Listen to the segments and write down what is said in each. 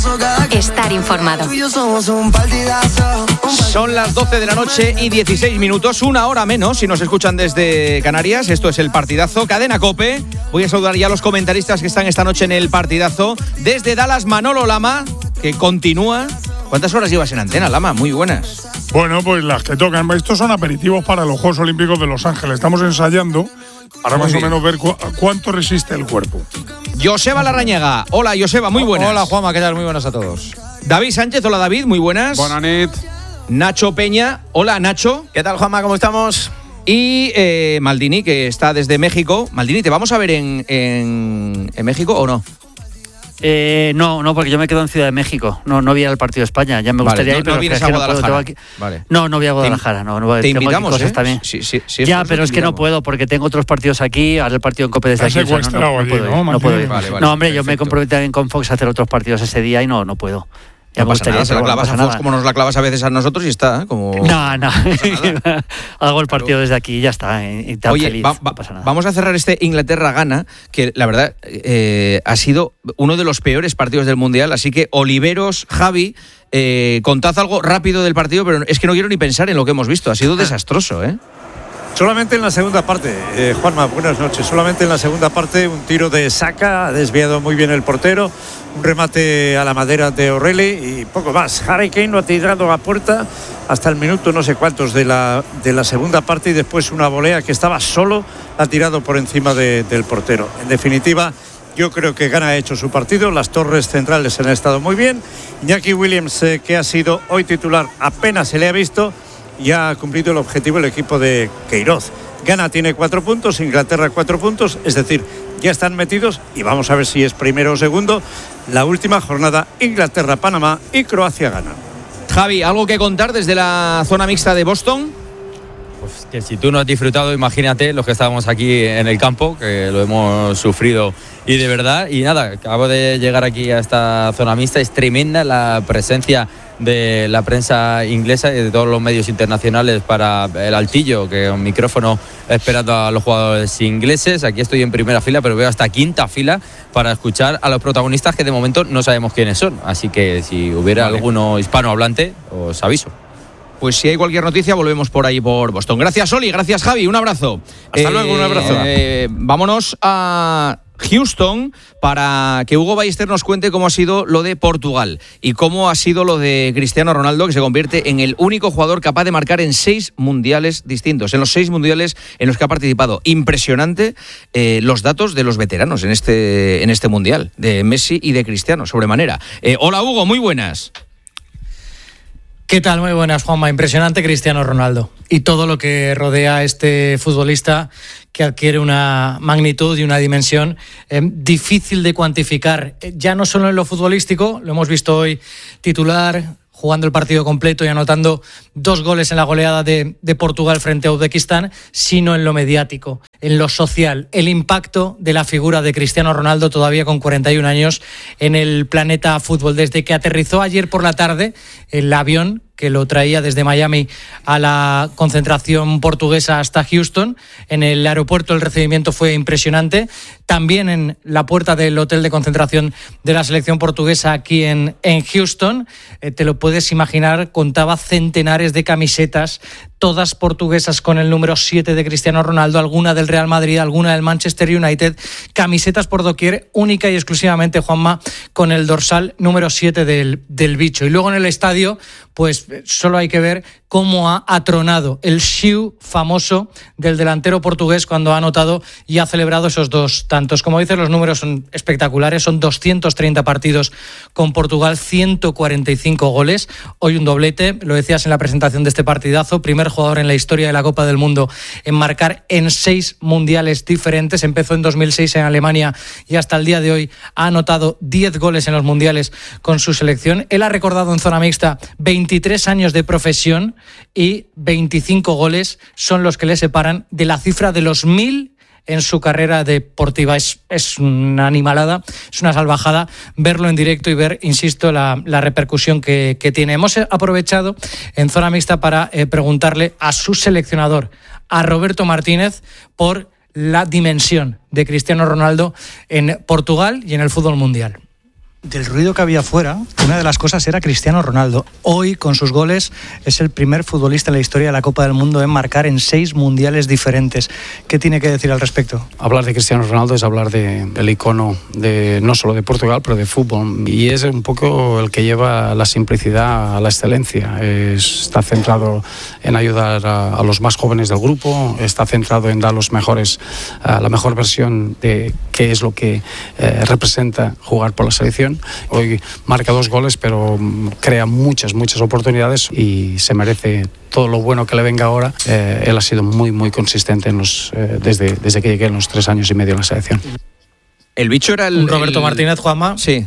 Estar informado. Son las 12 de la noche y 16 minutos, una hora menos si nos escuchan desde Canarias. Esto es el partidazo, Cadena COPE. Voy a saludar ya a los comentaristas que están esta noche en el partidazo. Desde Dallas, Manolo Lama, que continúa. ¿Cuántas horas llevas en antena, Lama? Muy buenas. Bueno, pues las que tocan. Estos son aperitivos para los Juegos Olímpicos de Los Ángeles. Estamos ensayando para más o menos ver cuánto resiste el cuerpo. Joseba Larrañaga. Hola, Joseba, muy buenas. Hola, Juanma, ¿qué tal? Muy buenas a todos. David Sánchez, hola, David, muy buenas. Buenas nit. Nacho Peña, hola, Nacho. ¿Qué tal, Juanma? ¿Cómo estamos? Y Maldini, que está desde México. Maldini, ¿te vamos a ver en México o no? No, porque yo me quedo en Ciudad de México. No voy al partido de España. Ya me gustaría ir, pero no vienes a Guadalajara. Vale. No voy a Guadalajara. Te invitamos, cosas también. Sí, ya, pero es que no puedo porque tengo otros partidos aquí. Ahora el partido en COPE desde aquí. No puedo ir. Vale, no, hombre, yo me comprometí también con Fox a hacer otros partidos ese día y no puedo. Ya no pasa nada, se la clavas a Fox como nos la clavas a veces a nosotros y está. Como... No. Hago el partido desde aquí y ya está. Y tan Oye, feliz, no pasa nada. Vamos a cerrar este Inglaterra-Ghana, que la verdad ha sido uno de los peores partidos del Mundial. Así que, Oliveros, Javi, contad algo rápido del partido, pero es que no quiero ni pensar en lo que hemos visto. Ha sido desastroso, ¿eh? Solamente en la segunda parte, Juanma, buenas noches. Solamente en la segunda parte, un tiro de Saka, ha desviado muy bien el portero, un remate a la madera de O'Reilly y poco más. Harry Kane lo ha tirado a puerta hasta el minuto no sé cuántos de la segunda parte y después una volea que estaba solo, ha tirado por encima del portero. En definitiva, yo creo que Ghana ha hecho su partido, las torres centrales han estado muy bien. Iñaki Williams, que ha sido hoy titular, apenas se le ha visto. Ya ha cumplido el objetivo el equipo de Queiroz. Ghana tiene 4 puntos, Inglaterra 4 puntos, es decir, ya están metidos y vamos a ver si es primero o segundo. La última jornada, Inglaterra-Panamá y Croacia-Ghana. Javi, ¿algo que contar desde la zona mixta de Boston? Pues que si tú no has disfrutado, imagínate los que estábamos aquí en el campo, que lo hemos sufrido y de verdad. Y nada, acabo de llegar aquí a esta zona mixta, es tremenda la presencia de la prensa inglesa y de todos los medios internacionales para el altillo, que un micrófono esperando a los jugadores ingleses. Aquí estoy en primera fila, pero veo hasta quinta fila para escuchar a los protagonistas que de momento no sabemos quiénes son. Así que si hubiera alguno hispanohablante, os aviso. Pues si hay cualquier noticia, volvemos por ahí por Boston. Gracias, Oli, gracias, Javi, un abrazo. Hasta luego, un abrazo. Vámonos a Houston para que Hugo Ballester nos cuente cómo ha sido lo de Portugal y cómo ha sido lo de Cristiano Ronaldo, que se convierte en el único jugador capaz de marcar en 6 mundiales distintos, en los 6 mundiales en los que ha participado. Impresionante los datos de los veteranos en este mundial, de Messi y de Cristiano, sobremanera. Hola, Hugo, muy buenas. ¿Qué tal? Muy buenas, Juanma. Impresionante Cristiano Ronaldo y todo lo que rodea a este futbolista que adquiere una magnitud y una dimensión difícil de cuantificar, ya no solo en lo futbolístico, lo hemos visto hoy titular, jugando el partido completo y anotando 2 goles en la goleada de Portugal frente a Uzbekistán, sino en lo mediático, en lo social, el impacto de la figura de Cristiano Ronaldo todavía con 41 años en el planeta fútbol. Desde que aterrizó ayer por la tarde el avión que lo traía desde Miami a la concentración portuguesa hasta Houston. En el aeropuerto el recibimiento fue impresionante. También en la puerta del hotel de concentración de la selección portuguesa aquí en Houston. Te lo puedes imaginar, contaba centenares de camisetas, todas portuguesas con el número 7 de Cristiano Ronaldo, alguna del Real Madrid, alguna del Manchester United, camisetas por doquier, única y exclusivamente, Juanma, con el dorsal número 7 del bicho. Y luego en el estadio, pues solo hay que ver cómo ha atronado el shiu famoso del delantero portugués cuando ha anotado y ha celebrado esos 2 tantos. Como dices, los números son espectaculares, son 230 partidos con Portugal, 145 goles, hoy un doblete, lo decías en la presentación de este partidazo, primer jugador en la historia de la Copa del Mundo en marcar en 6 mundiales diferentes, empezó en 2006 en Alemania y hasta el día de hoy ha anotado 10 goles en los mundiales con su selección. Él ha recordado en zona mixta 23 años de profesión y 25 goles son los que le separan de la cifra de los 1000 en su carrera deportiva. Es una animalada, es una salvajada verlo en directo y ver, insisto, la repercusión que tiene. Hemos aprovechado en zona mixta para preguntarle a su seleccionador, a Roberto Martínez, por la dimensión de Cristiano Ronaldo en Portugal y en el fútbol mundial. Del ruido que había fuera, una de las cosas era Cristiano Ronaldo. Hoy, con sus goles, es el primer futbolista en la historia de la Copa del Mundo en marcar en 6 mundiales diferentes. ¿Qué tiene que decir al respecto? Hablar de Cristiano Ronaldo es hablar del icono no solo de Portugal, pero de fútbol. Y es un poco el que lleva la simplicidad a la excelencia. Está centrado en ayudar a los más jóvenes del grupo, está centrado en dar la mejor versión de qué es lo que representa jugar por la selección. Hoy marca 2 goles, pero crea muchas oportunidades y se merece todo lo bueno que le venga ahora. Él ha sido muy consistente desde que llegué en los 3 años y medio en la selección. El bicho era el Roberto Martínez, Juanma. Sí.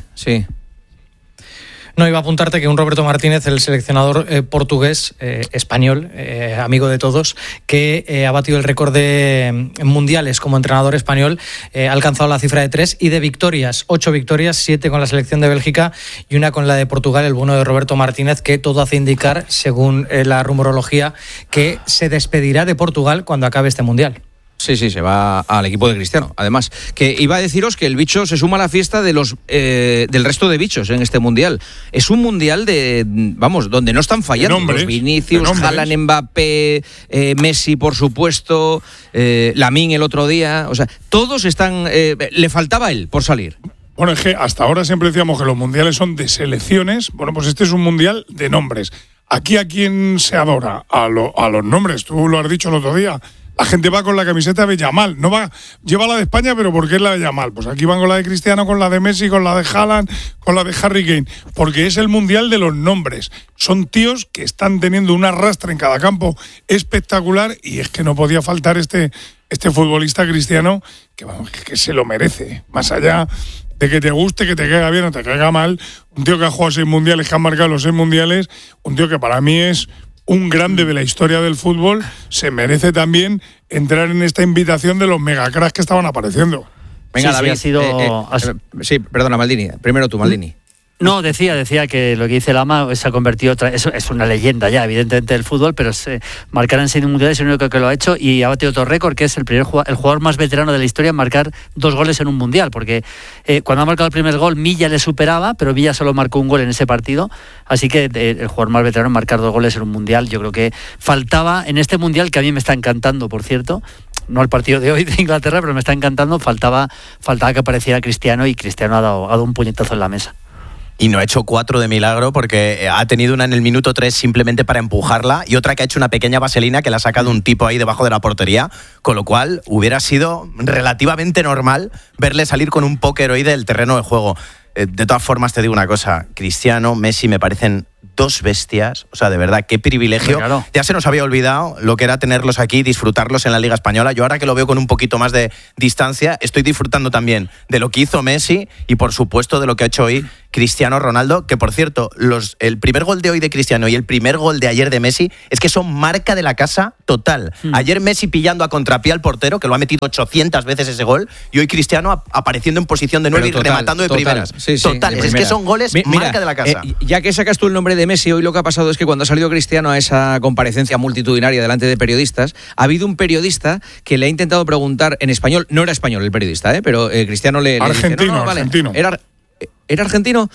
No, iba a apuntarte que un Roberto Martínez, el seleccionador portugués, español, amigo de todos, que ha batido el récord de mundiales como entrenador español, ha alcanzado la cifra de 3 y de victorias, 8 victorias, 7 con la selección de Bélgica y 1 con la de Portugal, el bueno de Roberto Martínez, que todo hace indicar, según la rumorología, que se despedirá de Portugal cuando acabe este mundial. Sí, se va al equipo de Cristiano. Además, que iba a deciros que el bicho se suma a la fiesta de del resto de bichos en este mundial. Es un mundial donde no están fallando. Los Vinicius, Haaland, Mbappé, Messi, por supuesto, Lamine el otro día. O sea, todos están. Le faltaba él por salir. Bueno, es que hasta ahora siempre decíamos que los mundiales son de selecciones. Bueno, pues este es un mundial de nombres. Aquí, ¿a quién se adora? A los nombres. Tú lo has dicho el otro día. La gente va con la camiseta de Yamal, lleva la de España, pero ¿por qué es la de Yamal? Pues aquí van con la de Cristiano, con la de Messi, con la de Haaland, con la de Harry Kane, porque es el mundial de los nombres. Son tíos que están teniendo un arrastre en cada campo espectacular y es que no podía faltar este futbolista Cristiano que se lo merece, más allá de que te guste, que te caiga bien o te caiga mal. Un tío que ha jugado 6 mundiales, que ha marcado los 6 mundiales, un tío que para mí es un grande de la historia del fútbol, se merece también entrar en esta invitación de los megacracks que estaban apareciendo. Venga, David, sí, perdona, Maldini. Primero tú, Maldini. No, decía que lo que dice Lama se ha convertido es una leyenda ya, evidentemente, del fútbol, pero marcar en 6 mundiales es el único que lo ha hecho y ha batido otro récord, que es el jugador más veterano de la historia en marcar 2 goles en un mundial, porque cuando ha marcado el primer gol, Milla le superaba, pero Milla solo marcó 1 gol en ese partido, así que el jugador más veterano en marcar 2 goles en un mundial, yo creo que faltaba en este mundial, que a mí me está encantando, por cierto, no el partido de hoy de Inglaterra, pero me está encantando, faltaba que apareciera Cristiano, y Cristiano ha dado un puñetazo en la mesa. Y no ha hecho 4 de milagro, porque ha tenido una en el minuto 3 simplemente para empujarla y otra que ha hecho una pequeña vaselina que la ha sacado un tipo ahí debajo de la portería, con lo cual hubiera sido relativamente normal verle salir con un póker hoy del terreno de juego. De todas formas, te digo una cosa, Cristiano, Messi me parecen 2 bestias, o sea, de verdad, qué privilegio. Claro. Ya se nos había olvidado lo que era tenerlos aquí, disfrutarlos en la Liga Española. Yo ahora que lo veo con un poquito más de distancia, estoy disfrutando también de lo que hizo Messi y, por supuesto, de lo que ha hecho hoy Cristiano Ronaldo, que, por cierto, el primer gol de hoy de Cristiano y el primer gol de ayer de Messi es que son marca de la casa total. Ayer Messi pillando a contrapié al portero, que lo ha metido 800 veces ese gol, y hoy Cristiano apareciendo en posición de 9 y rematando de primeras. Sí, totales, es que son goles marca de la casa. Ya que sacas tú el nombre de Messi, hoy lo que ha pasado es que cuando ha salido Cristiano a esa comparecencia multitudinaria delante de periodistas, ha habido un periodista que le ha intentado preguntar en español, no era español el periodista, pero Cristiano le argentino, dice, no, vale, argentino. ¿Era argentino?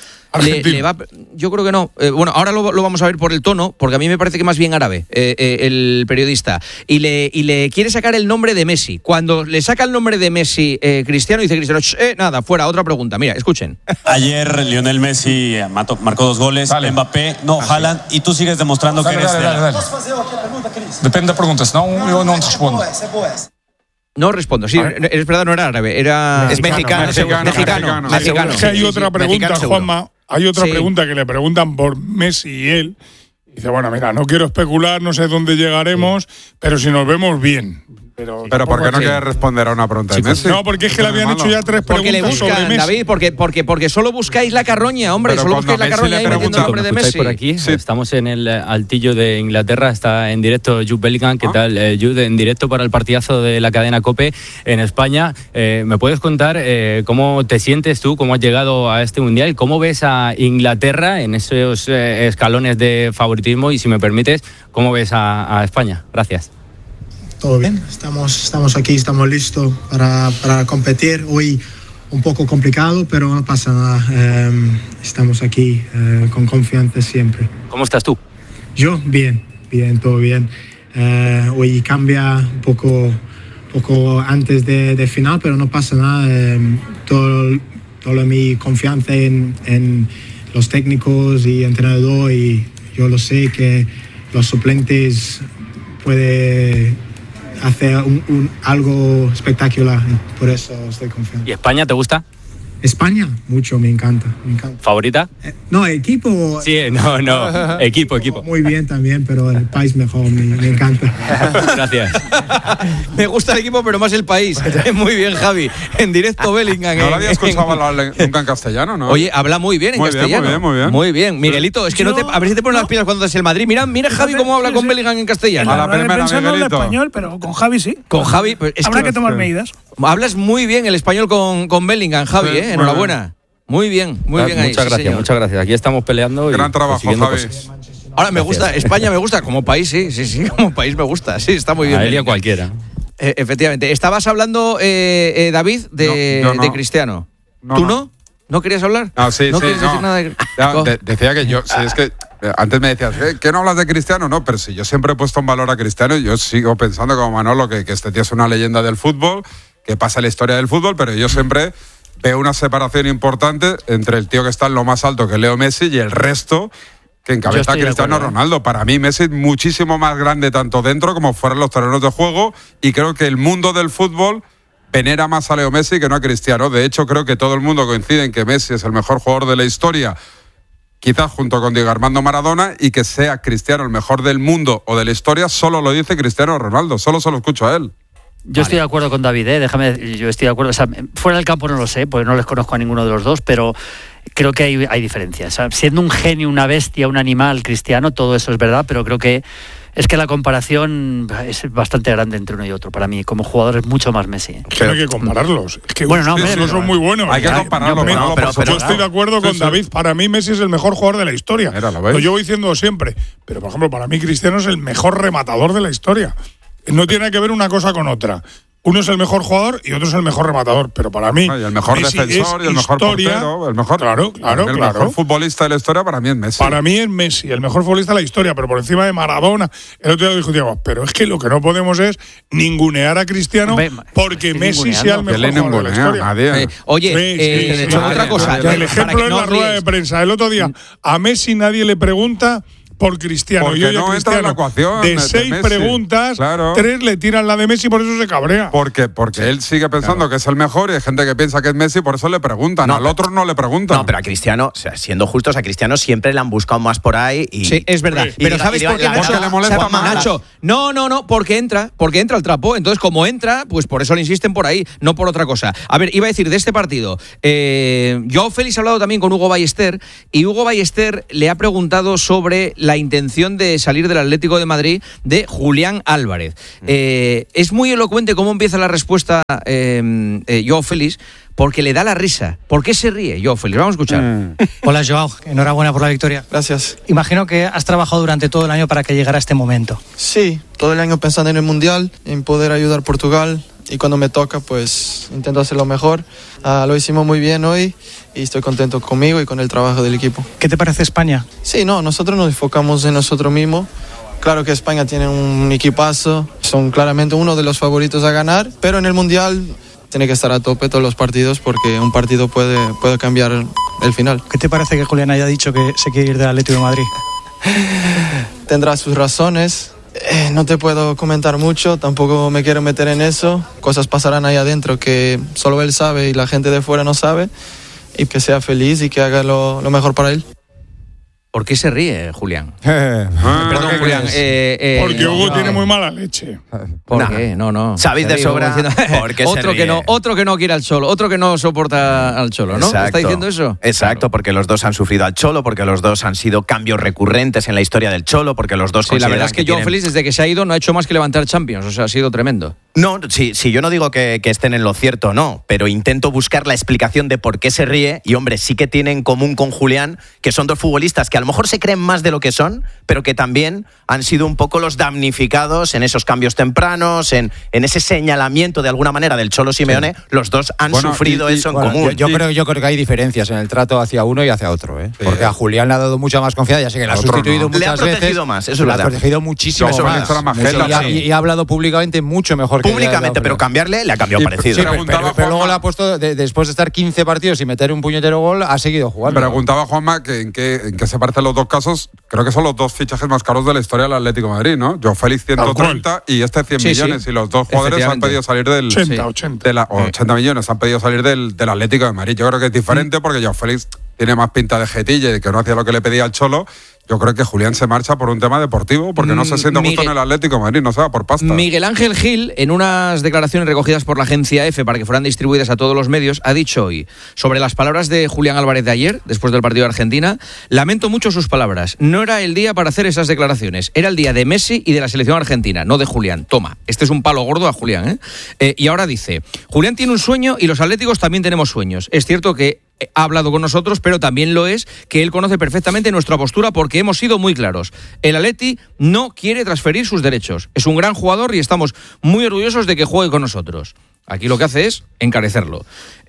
Yo creo que no. Bueno, ahora lo vamos a ver por el tono, porque a mí me parece que más bien árabe el periodista. Y le quiere sacar el nombre de Messi. Cuando le saca el nombre de Messi, Cristiano, dice Cristiano, nada, fuera, otra pregunta. Mira, escuchen. Ayer Lionel Messi marcó 2 goles, vale. Mbappé, Haaland, y tú sigues demostrando que eres... Depende de preguntas, no, yo no respondo. No respondo, sí, es verdad, no era árabe, es mexicano. Es que hay otra pregunta, Juanma, hay otra pregunta que le preguntan por Messi y él. Dice, bueno, mira, no quiero especular, no sé dónde llegaremos, pero si nos vemos bien. Pero ¿por qué no quieres responder a una pregunta de Messi? No, porque es que le habían hecho ya 3 preguntas porque le buscan, sobre Messi. David, porque solo buscáis la carroña, hombre, pero solo buscáis la carroña ahí metiendo el nombre de Messi. Por aquí, estamos en el altillo de Inglaterra, está en directo Jude Bellingham. ¿Qué tal, Jude? En directo para el partidazo de la cadena COPE en España. ¿Me puedes contar cómo te sientes tú, cómo has llegado a este mundial, cómo ves a Inglaterra en esos escalones de favoritismo y, si me permites, cómo ves a España? Gracias. Todo bien, estamos aquí, estamos listos para competir. Hoy un poco complicado, pero no pasa nada. Estamos aquí con confianza siempre. ¿Cómo estás tú? Yo, bien, todo bien. Hoy cambia un poco antes de final, pero no pasa nada. Toda mi confianza en los técnicos y entrenador, y yo lo sé que los suplentes pueden hacer algo espectacular, por eso estoy confiado. ¿Y España te gusta? España, mucho, me encanta. ¿Favorita? No, equipo. Sí, no, equipo. Muy bien también, pero el país mejor, me encanta. Gracias. Me gusta el equipo, pero más el país. Muy bien, Javi. En directo Bellingham. No lo había escuchado hablar nunca en castellano, ¿no? Oye, habla muy bien en castellano. Muy bien. Muy bien. Miguelito, es que a ver si te ponen las pilas cuando des el Madrid. Mira Javi cómo habla con Bellingham en castellano. A la primera, no habla Miguelito. español, pero con Javi sí. Con Javi. Habrá que tomar medidas. Hablas muy bien el español con Bellingham, Javi, Sí, enhorabuena. Muy bien ahí. Muchas gracias. Aquí estamos peleando. Gran trabajo, Javi. Cosas. Ahora me gusta, España me gusta, como país, sí, como país me gusta, sí, está muy bien. A él y a cualquiera. Efectivamente. Estabas hablando, David, de Cristiano. ¿Tú no? ¿No querías hablar? No, sí, ¿No sí. quieres decir nada de... Decía que yo, sí, es que antes me decías, ¿qué no hablas de Cristiano? No, pero si yo siempre he puesto en valor a Cristiano, yo sigo pensando como Manolo que este tío es una leyenda del fútbol, que pasa la historia del fútbol, pero yo siempre veo una separación importante entre el tío que está en lo más alto, que es Leo Messi, y el resto que encabeza a Cristiano Ronaldo. Para mí Messi es muchísimo más grande tanto dentro como fuera de los terrenos de juego, y creo que el mundo del fútbol venera más a Leo Messi que no a Cristiano. De hecho, creo que todo el mundo coincide en que Messi es el mejor jugador de la historia, quizás junto con Diego Armando Maradona, y que sea Cristiano el mejor del mundo o de la historia, solo lo dice Cristiano Ronaldo, solo se lo escucho a él. Yo estoy de acuerdo con David, yo estoy de acuerdo. O sea, fuera del campo no lo sé, porque no les conozco a ninguno de los dos, pero creo que hay diferencias. O sea, siendo un genio, una bestia, un animal, Cristiano, todo eso es verdad, pero creo que es que la comparación es bastante grande entre uno y otro. Para mí, como jugador, es mucho más Messi. Que no hay que compararlos. Es que bueno, no son muy buenos. Hay que compararlos. Yo estoy de acuerdo con David. Para mí, Messi es el mejor jugador de la historia. Lo llevo diciendo siempre. Pero, por ejemplo, para mí, Cristiano es el mejor rematador de la historia. No tiene que ver una cosa con otra. Uno es el mejor jugador y otro es el mejor rematador, pero para mí el mejor Messi defensor y el mejor portero, el mejor, claro. El mejor futbolista de la historia para mí es Messi. Para mí es Messi, el mejor futbolista de la historia, pero por encima de Maradona. El otro día lo discutíamos, pero es que lo que no podemos es ningunear a Cristiano porque Messi sea el mejor jugador de la historia. Otra cosa. El ejemplo es la rueda de prensa. El otro día a Messi nadie le pregunta por Cristiano. Porque yo no entra en la ecuación de 6 preguntas, 3 le tiran la de Messi, por eso se cabrea. Porque él sigue pensando que es el mejor y hay gente que piensa que es Messi, por eso le preguntan. Al otro no le preguntan. No, pero a Cristiano, o sea, siendo justos, a Cristiano siempre le han buscado más por ahí. Sí, es verdad. Pero ¿sabes por qué, Nacho? Le molesta más. Nacho, no, porque entra al trapo. Entonces, como entra, pues por eso le insisten por ahí, no por otra cosa. A ver, iba a decir de este partido. Joao Félix ha hablado también con Hugo Ballester, y Hugo Ballester le ha preguntado sobre la intención de salir del Atlético de Madrid de Julián Álvarez. Es muy elocuente cómo empieza la respuesta Joao Félix, porque le da la risa. ¿Por qué se ríe Joao Félix? Vamos a escuchar. Hola, Joao. Enhorabuena por la victoria. Gracias. Imagino que has trabajado durante todo el año para que llegara este momento. Sí, todo el año pensando en el Mundial, en poder ayudar a Portugal, y cuando me toca, pues intento hacerlo mejor. Lo hicimos muy bien hoy y estoy contento conmigo y con el trabajo del equipo. ¿Qué te parece España? Sí, nosotros nos enfocamos en nosotros mismos. Claro que España tiene un equipazo, son claramente uno de los favoritos a ganar, pero en el Mundial tiene que estar a tope todos los partidos porque un partido puede cambiar el final. ¿Qué te parece que Julián haya dicho que se quiere ir del Atlético de Madrid? Tendrá sus razones. No te puedo comentar mucho, tampoco me quiero meter en eso. Cosas pasarán ahí adentro que solo él sabe y la gente de fuera no sabe. Y que sea feliz y que haga lo mejor para él. ¿Por qué se ríe, Julián? Perdón, Julián. Porque Hugo tiene muy mala leche. ¿Por qué? No. Sabéis de sobra. Porque otro que no quiere al Cholo, otro que no soporta al Cholo, ¿no? Exacto. ¿Está diciendo eso? Exacto, porque los dos han sufrido al Cholo, porque los dos han sido cambios recurrentes en la historia del Cholo, porque los dos. Sí, la verdad es que Joao Félix, desde que se ha ido, no ha hecho más que levantar Champions. O sea, ha sido tremendo. No, sí, yo no digo que estén en lo cierto, no, pero intento buscar la explicación de por qué se ríe. Y hombre, sí que tiene en común con Julián que son dos futbolistas que a lo mejor se creen más de lo que son, pero que también han sido un poco los damnificados en esos cambios tempranos, en ese señalamiento de alguna manera del Cholo Simeone. Sí. Los dos han sufrido eso en común. Yo creo que hay diferencias en el trato hacia uno y hacia otro, ¿eh? Sí. Porque a Julián le ha dado mucha más confianza, ya sé que le ha sustituido muchas veces. Le ha protegido más, eso es verdad. Le ha protegido muchísimo más. Y ha hablado públicamente mucho mejor que públicamente, pero cambiarle le ha cambiado parecido. Sí, pero luego le ha puesto, después de estar 15 partidos y meter un puñetero gol, ha seguido jugando. Preguntaba Juanma que en qué se parecen los dos casos. Creo que son los dos fichajes más caros de la historia del Atlético de Madrid, ¿no? Joao Félix 130 y este 100 millones. Y los dos jugadores han pedido salir del 80 millones han pedido salir del Atlético de Madrid. Yo creo que es diferente porque Joao Félix tiene más pinta de jetilla y que no hacía lo que le pedía al Cholo. Yo creo que Julián se marcha por un tema deportivo, porque no se siente justo en el Atlético de Madrid, no se va por pasta. Miguel Ángel Gil, en unas declaraciones recogidas por la agencia EFE para que fueran distribuidas a todos los medios, ha dicho hoy, sobre las palabras de Julián Álvarez de ayer, después del partido de Argentina: lamento mucho sus palabras. No era el día para hacer esas declaraciones. Era el día de Messi y de la selección argentina, no de Julián. Toma, este es un palo gordo a Julián, ¿eh? Y ahora dice: Julián tiene un sueño y los atléticos también tenemos sueños. Es cierto que ha hablado con nosotros, pero también lo es que él conoce perfectamente nuestra postura porque hemos sido muy claros. El Atleti no quiere transferir sus derechos. Es un gran jugador y estamos muy orgullosos de que juegue con nosotros. Aquí lo que hace es encarecerlo.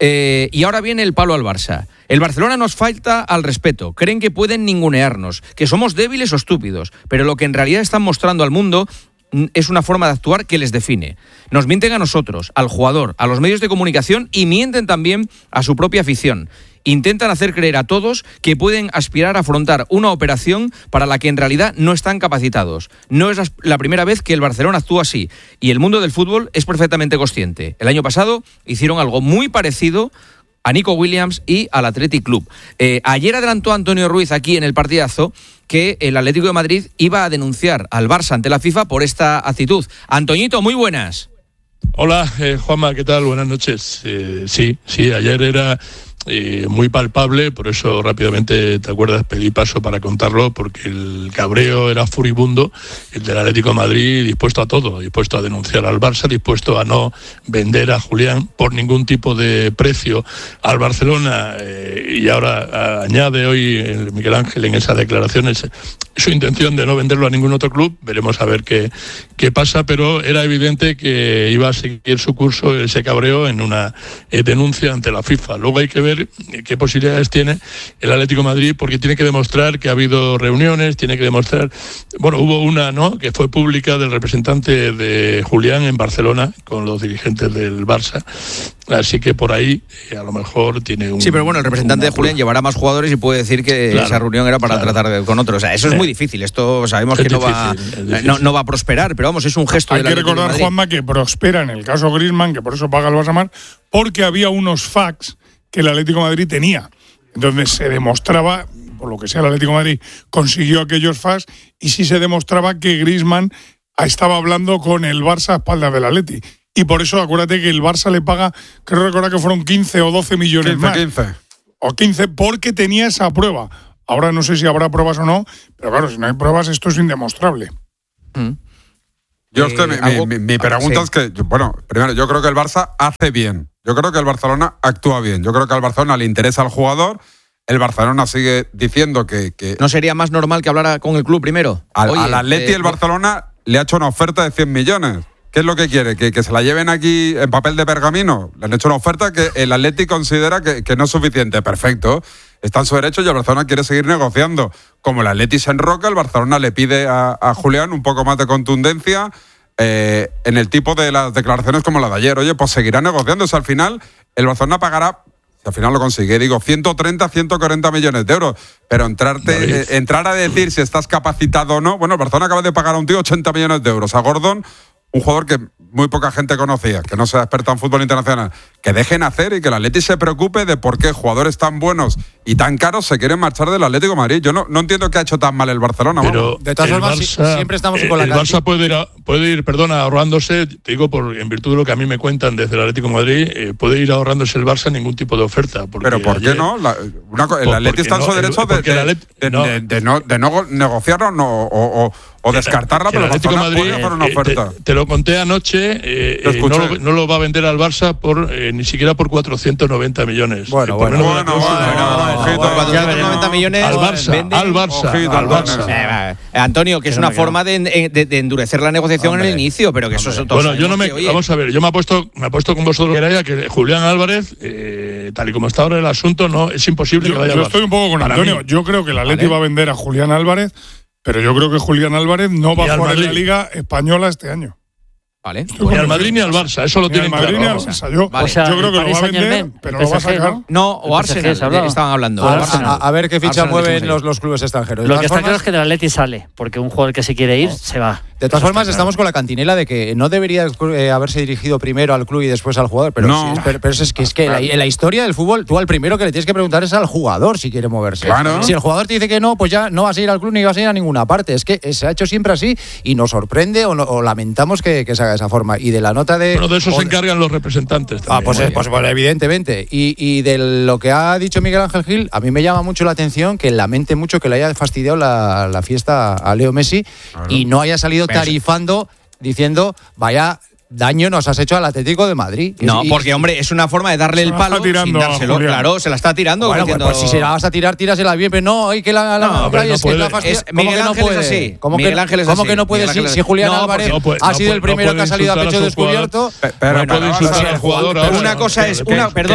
Y ahora viene el palo al Barça. El Barcelona nos falta al respeto. Creen que pueden ningunearnos, que somos débiles o estúpidos, pero lo que en realidad están mostrando al mundo es una forma de actuar que les define. Nos mienten a nosotros, al jugador, a los medios de comunicación y mienten también a su propia afición. Intentan hacer creer a todos que pueden aspirar a afrontar una operación para la que en realidad no están capacitados. No es la primera vez que el Barcelona actúa así y el mundo del fútbol es perfectamente consciente. El año pasado hicieron algo muy parecido a Nico Williams y al Athletic Club. Ayer adelantó Antonio Ruiz aquí en el partidazo que el Atlético de Madrid iba a denunciar al Barça ante la FIFA por esta actitud. Antoñito, muy buenas. Hola, Juanma, ¿qué tal? Buenas noches. Sí, ayer era muy palpable, por eso rápidamente, ¿te acuerdas? Pedí paso para contarlo, porque el cabreo era furibundo, el del Atlético de Madrid dispuesto a todo, dispuesto a denunciar al Barça, dispuesto a no vender a Julián por ningún tipo de precio al Barcelona, y ahora añade hoy Miguel Ángel en esas declaraciones su intención de no venderlo a ningún otro club. Veremos a ver qué pasa, pero era evidente que iba a seguir su curso ese cabreo en una denuncia ante la FIFA. Luego hay que ver qué posibilidades tiene el Atlético de Madrid, porque tiene que demostrar que ha habido reuniones, tiene que demostrar, bueno, hubo una, ¿no?, que fue pública, del representante de Julián en Barcelona con los dirigentes del Barça. Así que por ahí a lo mejor tiene un... Sí, pero bueno, el representante de Julián llevará más jugadores y puede decir que esa reunión era para tratar con otros. O sea, eso es muy difícil. Esto sabemos que no va a prosperar, pero vamos, es un gesto. Hay que recordar, Juanma, que prospera en el caso Griezmann, que por eso paga el Barça, porque había unos fax que el Atlético de Madrid tenía. Entonces se demostraba, por lo que sea, el Atlético de Madrid consiguió aquellos fax, y sí se demostraba que Griezmann estaba hablando con el Barça a espaldas del Atleti. Y por eso, acuérdate que el Barça le paga, creo recordar que fueron 15 o 12 millones más. 15. O 15, porque tenía esa prueba. Ahora no sé si habrá pruebas o no, pero claro, si no hay pruebas, esto es indemostrable. Yo mi pregunta es que, bueno, primero, yo creo que el Barça hace bien. Yo creo que el Barcelona actúa bien. Yo creo que al Barcelona le interesa al jugador. El Barcelona sigue diciendo que ¿no sería más normal que hablara con el club primero? Al Atleti el Barcelona le ha hecho una oferta de 100 millones. ¿Qué es lo que quiere? ¿Que se la lleven aquí en papel de pergamino? Le han hecho una oferta que el Atleti considera que no es suficiente. Perfecto. Está en su derecho y el Barcelona quiere seguir negociando. Como el Atleti se enroca, el Barcelona le pide a Julián un poco más de contundencia en el tipo de las declaraciones como la de ayer. Oye, pues seguirá negociando. O sea, al final, el Barcelona pagará, si al final lo consigue, digo, 130, 140 millones de euros. Pero entrar a decir si estás capacitado o no. Bueno, el Barcelona acaba de pagar a un tío 80 millones de euros. A Gordon, un jugador que muy poca gente conocía, que no sea experto en fútbol internacional. Que dejen hacer y que el Atleti se preocupe de por qué jugadores tan buenos y tan caros se quieren marchar del Atlético de Madrid. Yo no entiendo qué ha hecho tan mal el Barcelona. Pero de todas formas, siempre estamos con la cantidad. El Barça puede ir, ahorrándose, te digo, en virtud de lo que a mí me cuentan desde el Atlético de Madrid, puede ir ahorrándose el Barça ningún tipo de oferta. Pero ¿por qué no? El Atleti está en su derecho de no negociarlo o descartarla, pero el Barcelona puede hacer una oferta. Te lo conté anoche, no lo va a vender al Barça por ni siquiera por 490 millones. Bueno, por menos de la por 490 millones al Barça. Antonio, que es una forma de endurecer la negociación en el inicio, pero que eso es todo. Bueno, yo no me. Vamos a ver, yo me apuesto con vosotros que Julián Álvarez, tal y como está ahora el asunto, no es imposible que vaya al Barça. Yo estoy un poco con Antonio. Yo creo que el Atleti va a vender a Julián Álvarez, pero yo creo que Julián Álvarez no va a jugar en la Liga Española este año. Vale. Ni al Madrid ni al Barça, eso lo tienen claro. Ni al Madrid ni al Barça. Yo creo que lo va a vender, pero lo va a sacar. No, o Arsenal, estaban hablando. A ver qué ficha mueven los clubes extranjeros. Lo que está claro es que del Atleti sale, porque un jugador que se quiere ir, se va. De todas formas, estamos con la cantinela de que no debería haberse dirigido primero al club y después al jugador. Pero, no. pero es que en la historia del fútbol, tú al primero que le tienes que preguntar es al jugador si quiere moverse. Claro. Si el jugador te dice que no, pues ya no vas a ir al club ni vas a ir a ninguna parte. Es que se ha hecho siempre así y nos sorprende o lamentamos que se haga de esa forma. Y de la nota de. Bueno, de eso se encargan los representantes también. Pues evidentemente. Y de lo que ha dicho Miguel Ángel Gil, a mí me llama mucho la atención que lamente mucho que le haya fastidiado la fiesta a Leo Messi y no haya salido tarifando diciendo, vaya daño nos has hecho al Atlético de Madrid. No, porque, hombre, es una forma de darle el palo sin dárselo. Claro, se la está tirando. Bueno, pues si se la vas a tirar, tírasela bien, pero no, hay que Miguel Ángel es así. ¿Cómo que no puede? Si Julián Álvarez ha sido el primero que ha salido a pecho descubierto. Pero puede insultar al jugador ahora. Una cosa es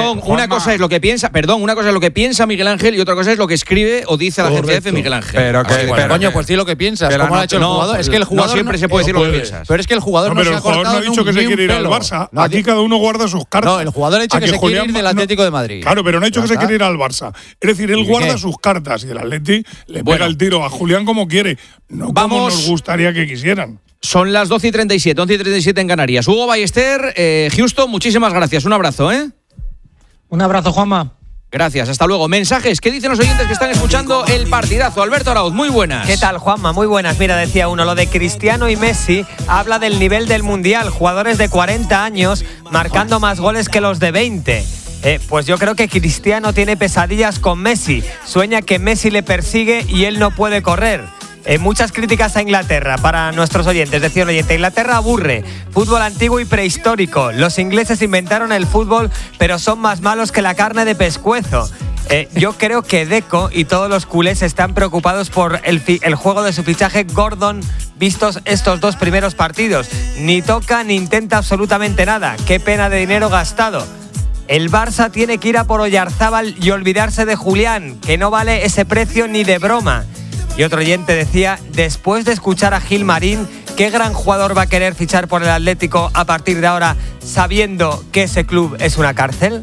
lo que piensa Miguel Ángel y otra cosa es lo que escribe o dice la agencia F Miguel Ángel. Pero coño, pues di lo que piensas. ¿Cómo lo ha hecho el jugador? Es que el jugador siempre se puede decir lo que piensas. Pero es que el jugador no se ha cortado que se quiere ir al Barça. Aquí cada uno guarda sus cartas. No, el jugador ha dicho que se quiere ir del Atlético de Madrid. Claro, pero no ha dicho que se quiere ir al Barça. Es decir, él guarda sus cartas y el Atleti le pega el tiro a Julián como quiere, no como nos gustaría que quisieran. Son las 12:37 en Canarias. Hugo Ballester, Houston, muchísimas gracias. Un abrazo, ¿eh? Un abrazo, Juanma. Gracias, hasta luego. Mensajes, ¿qué dicen los oyentes que están escuchando el partidazo? Alberto Arauz, muy buenas. ¿Qué tal, Juanma? Muy buenas. Mira, decía uno, lo de Cristiano y Messi habla del nivel del Mundial. Jugadores de 40 años marcando más goles que los de 20. Pues yo creo que Cristiano tiene pesadillas con Messi. Sueña que Messi le persigue y él no puede correr. Muchas críticas a Inglaterra para nuestros oyentes. Decía un oyente, Inglaterra aburre, fútbol antiguo y prehistórico. Los ingleses inventaron el fútbol, pero son más malos que la carne de pescuezo. Yo creo que Deco y todos los culés están preocupados por el juego de su fichaje Gordon, vistos estos dos primeros partidos. Ni toca ni intenta absolutamente nada. Qué pena de dinero gastado. El Barça tiene que ir a por Oyarzábal y olvidarse de Julián, que no vale ese precio ni de broma. Y otro oyente decía, después de escuchar a Gil Marín, ¿qué gran jugador va a querer fichar por el Atlético a partir de ahora, sabiendo que ese club es una cárcel?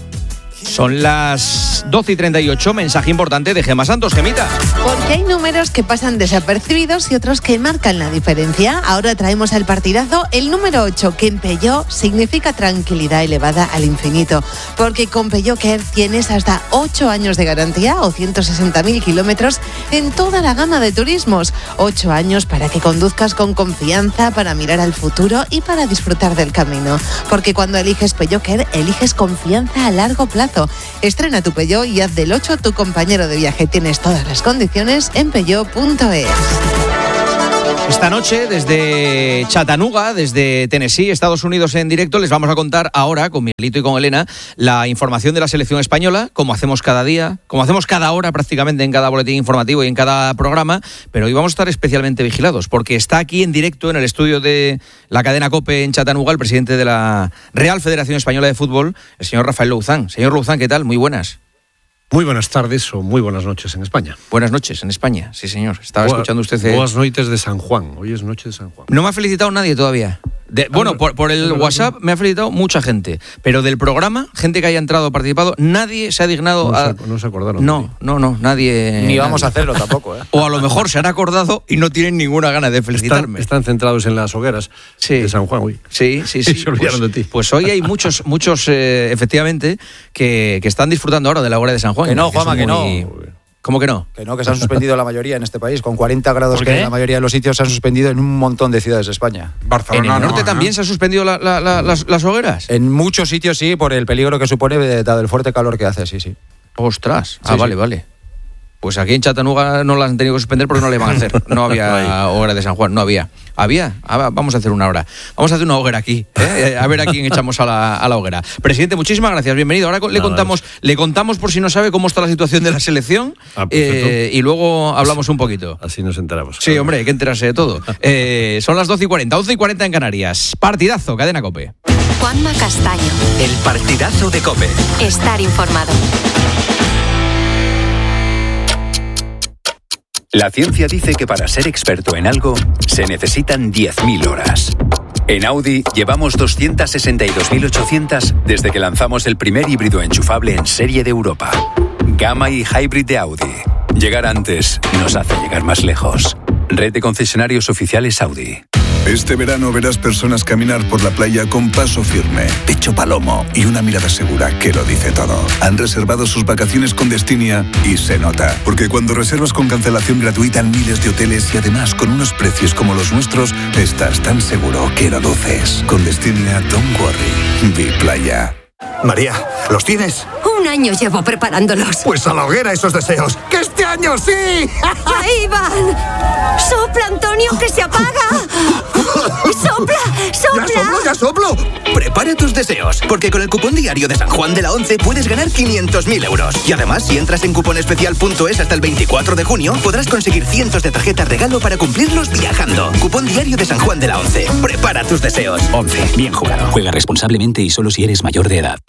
Son las 12:38, mensaje importante de Gemma Santos. Gemita. Porque hay números que pasan desapercibidos y otros que marcan la diferencia. Ahora traemos al partidazo el número 8, que en Peugeot significa tranquilidad elevada al infinito. Porque con Peugeot Care tienes hasta 8 años de garantía o 160.000 kilómetros en toda la gama de turismos. 8 años para que conduzcas con confianza, para mirar al futuro y para disfrutar del camino. Porque cuando eliges Peugeot Care, eliges confianza a largo plazo. Estrena tu Peugeot y haz del 8 tu compañero de viaje. Tienes todas las condiciones en peugeot.es. Esta noche, desde Chattanooga, desde Tennessee, Estados Unidos en directo, les vamos a contar ahora, con Miguelito y con Elena, la información de la selección española, como hacemos cada día, como hacemos cada hora prácticamente en cada boletín informativo y en cada programa, pero hoy vamos a estar especialmente vigilados, porque está aquí en directo en el estudio de la cadena COPE en Chattanooga el presidente de la Real Federación Española de Fútbol, el señor Rafael Louzán. Señor Louzán, ¿qué tal? Muy buenas. Muy buenas tardes o muy buenas noches en España. Buenas noches en España, sí señor. Estaba escuchando usted... Buenas noites de San Juan. Hoy es noche de San Juan. No me ha felicitado nadie todavía. Bueno, por el WhatsApp me ha felicitado mucha gente, pero del programa, gente que haya entrado o participado, nadie se ha dignado no se acordaron. No, nadie... Ni vamos a hacerlo tampoco, ¿eh? O a lo mejor se han acordado y no tienen ninguna gana de felicitarme. Están centrados en las hogueras de San Juan hoy. Sí. Se olvidaron de ti. Pues hoy hay muchos efectivamente, que están disfrutando ahora de la hoguera de San Juan. Que no, Juanma, que no. ¿Cómo que no? Que no, que se han suspendido la mayoría en este país. Con 40 grados que en la mayoría de los sitios se han suspendido en un montón de ciudades de España. Barcelona, ¿en el norte también se han suspendido las hogueras? En muchos sitios sí, por el peligro que supone dado el fuerte calor que hace, sí. Ostras, vale. Pues aquí en Chattanooga no las han tenido que suspender porque no le van a hacer. No había hoguera de San Juan, no había. ¿Había? Vamos a hacer una hora. Vamos a hacer una hoguera aquí. A ver a quién echamos a la hoguera. Presidente, muchísimas gracias, bienvenido. Ahora le contamos por si no sabe cómo está la situación de la selección y luego hablamos un poquito. Así nos enteramos. Sí, hombre, hay que enterarse de todo. Son las 12:40, 11:40 en Canarias. Partidazo, Cadena COPE. Juanma Castaño. El partidazo de COPE. Estar informado. La ciencia dice que para ser experto en algo se necesitan 10.000 horas. En Audi llevamos 262.800 desde que lanzamos el primer híbrido enchufable en serie de Europa. Gamma y Hybrid de Audi. Llegar antes nos hace llegar más lejos. Red de concesionarios oficiales Audi. Este verano verás personas caminar por la playa con paso firme, pecho palomo y una mirada segura que lo dice todo. Han reservado sus vacaciones con Destinia y se nota. Porque cuando reservas con cancelación gratuita en miles de hoteles y además con unos precios como los nuestros, estás tan seguro que lo duces. Con Destinia, don't worry. Be playa. María, ¿los tienes? Un año llevo preparándolos. Pues a la hoguera esos deseos. ¡Que este año sí! ¡Ahí van! ¡Sopla, Antonio, que se apaga! ¡Sopla, sopla! ¡Ya soplo! Prepara tus deseos, porque con el cupón diario de San Juan de la 11 puedes ganar 500.000 euros. Y además, si entras en cuponespecial.es hasta el 24 de junio, podrás conseguir cientos de tarjetas regalo para cumplirlos viajando. Cupón diario de San Juan de la 11. Prepara tus deseos. 11. Bien jugado. Juega responsablemente y solo si eres mayor de edad.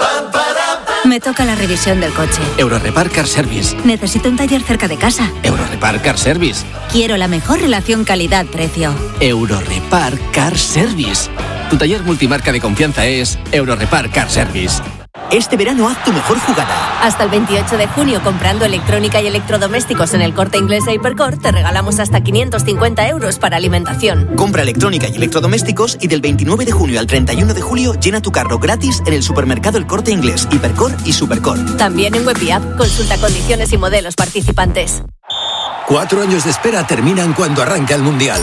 Me toca la revisión del coche. Eurorepar Car Service. Necesito un taller cerca de casa. Eurorepar Car Service. Quiero la mejor relación calidad-precio. Eurorepar Car Service. Tu taller multimarca de confianza es Eurorepar Car Service. Este verano haz tu mejor jugada. Hasta el 28 de junio, comprando electrónica y electrodomésticos en el Corte Inglés e Hipercor, te regalamos hasta 550 euros para alimentación. Compra electrónica y electrodomésticos y del 29 de junio al 31 de julio llena tu carro gratis en el supermercado El Corte Inglés, Hipercor y Supercor. También en web y app. Consulta condiciones y modelos participantes. 4 años de espera terminan cuando arranca el Mundial.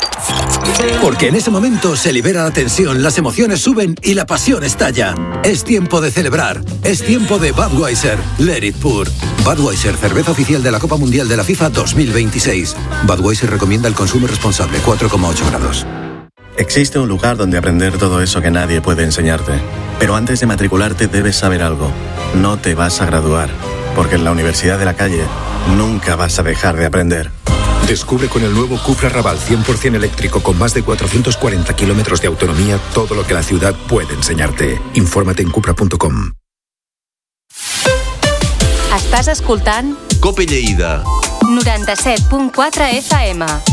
Porque en ese momento se libera la tensión, las emociones suben y la pasión estalla. Es tiempo de celebrar. Es tiempo de Budweiser. Let it pour. Budweiser, cerveza oficial de la Copa Mundial de la FIFA 2026. Budweiser recomienda el consumo responsable, 4,8 grados. Existe un lugar donde aprender todo eso que nadie puede enseñarte. Pero antes de matricularte debes saber algo. No te vas a graduar, porque en la Universidad de la Calle nunca vas a dejar de aprender. Descubre con el nuevo Cupra Raval 100% eléctrico con más de 440 kilómetros de autonomía todo lo que la ciudad puede enseñarte. Infórmate en cupra.com. Estàs escoltant COPE Lleida 97.4 FM.